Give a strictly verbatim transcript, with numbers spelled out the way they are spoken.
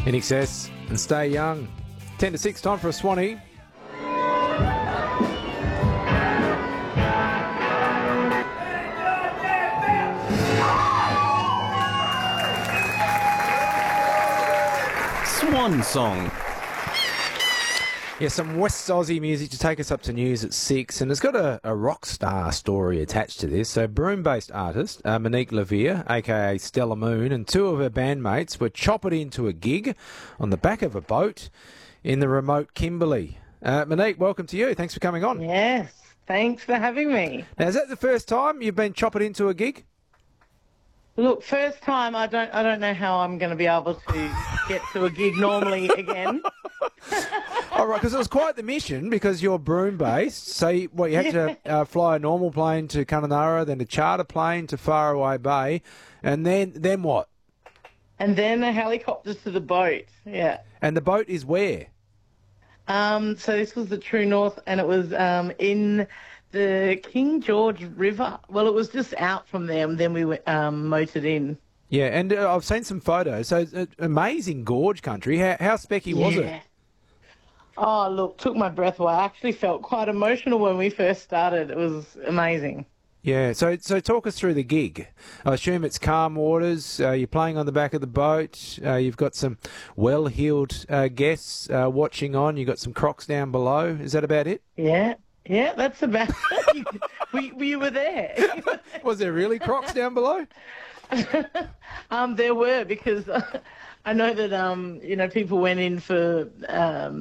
In Excess and Stay Young. ten to six, time for a Swanee. Swan Song. Yeah, some West Aussie music to take us up to news at six, and it's got a, a rock star story attached to this. So, Broome-based artist uh, Monique Levere, aka Stella Moon, and two of her bandmates were choppered into a gig on the back of a boat in the remote Kimberley. Uh, Monique, welcome to you. Thanks for coming on. Yes, thanks for having me. Now, is that the first time you've been choppered into a gig? Look, first time, I don't, I don't know how I'm going to be able to get to a gig normally again. All right, because it was quite the mission because you're Broome-based. So, you, what, you had to uh, fly a normal plane to Kununurra, then a charter plane to Faraway Bay, and then then what? And then the helicopters to the boat, yeah. And the boat is where? Um, so this was the True North, and it was um, in the King George River. Well, it was just out from there, and then we went, um, motored in. Yeah, and uh, I've seen some photos. So, uh, amazing gorge country. How, how specky was Yeah. it? Oh, look, took my breath away. I actually felt quite emotional when we first started. It was amazing. Yeah, so so talk us through the gig. I assume it's calm waters. Uh, you're playing on the back of the boat. Uh, you've got some well-heeled uh, guests uh, watching on. You've got some crocs down below. Is that about it? Yeah, yeah, that's about it. we, we were there. Was there really crocs down below? um, there were, because uh, I know that, um, you know, people went in for... Um,